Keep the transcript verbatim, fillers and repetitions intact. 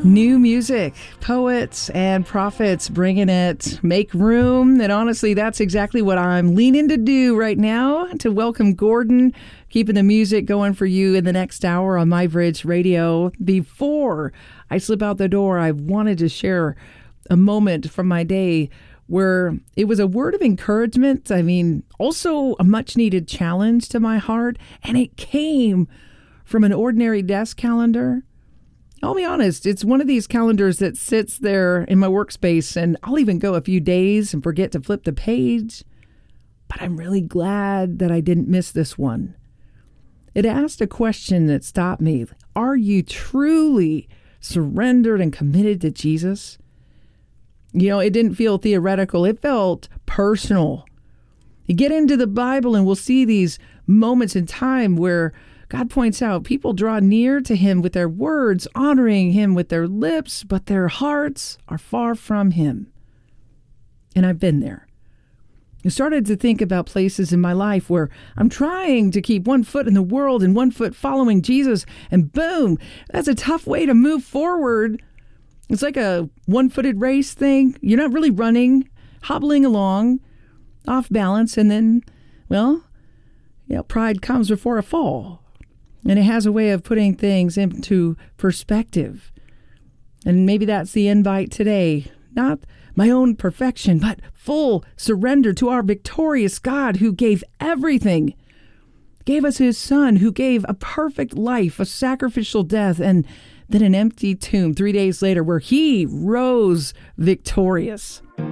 New music, poets and prophets bringing it, make room. And honestly, that's exactly what I'm leaning to do right now, to welcome Gordon, keeping the music going for you in the next hour on My Bridge Radio. Before I slip out the door, I wanted to share a moment from my day where it was a word of encouragement. I mean, also a much needed challenge to my heart. And it came from an ordinary desk calendar. I'll be honest, it's one of these calendars that sits there in my workspace, and I'll even go a few days and forget to flip the page. But I'm really glad that I didn't miss this one. It asked a question that stopped me. Are you truly surrendered and committed to Jesus? You know, it didn't feel theoretical. It felt personal. You get into the Bible and we'll see these moments in time where God points out people draw near to him with their words, honoring him with their lips, but their hearts are far from him. And I've been there. I started to think about places in my life where I'm trying to keep one foot in the world and one foot following Jesus, and boom, that's a tough way to move forward. It's like a one-footed race thing. You're not really running, hobbling along, off balance, and then, well, you know, pride comes before a fall. And it has a way of putting things into perspective. And maybe that's the invite today. Not my own perfection, but full surrender to our victorious God who gave everything. Gave us his son, who gave a perfect life, a sacrificial death, and then an empty tomb three days later where he rose victorious.